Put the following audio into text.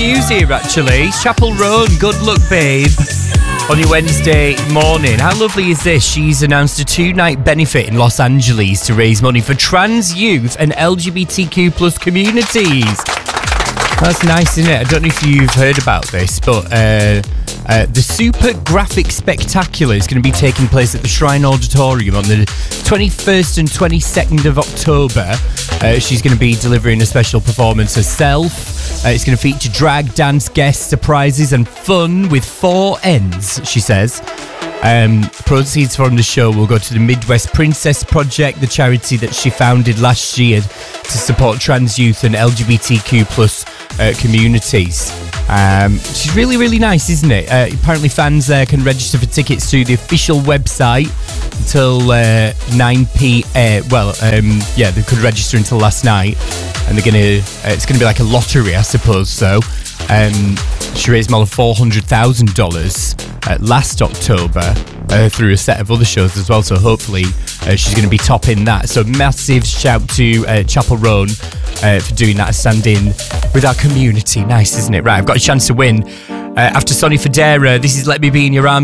news here, actually. Chapel Roan, Good Luck Babe, on your Wednesday morning. How lovely is this? She's announced a 2-night benefit in Los Angeles to raise money for trans youth and LGBTQ plus communities. That's nice, isn't it? I don't know if you've heard about this, but the Super Graphic Spectacular is going to be taking place at the Shrine Auditorium on the 21st and 22nd of October. She's going to be delivering a special performance herself. It's going to feature drag, dance, guest surprises and fun with 4 ends, she says. Proceeds from the show will go to the Midwest Princess Project, the charity that she founded last year to support trans youth and LGBTQ plus communities. She's really, really nice, isn't it? Apparently fans can register for tickets through the official website until 9 p.m. They could register until last night, and it's gonna be like a lottery, I suppose. So she raised more than $400,000 last October through a set of other shows as well, so hopefully she's going to be topping that. So massive shout to Chapel Roan for doing that, standing with our community. Nice, isn't it? Right, I've got a chance to win after Sonny Fodera. This is Let Me Be In Your Arms.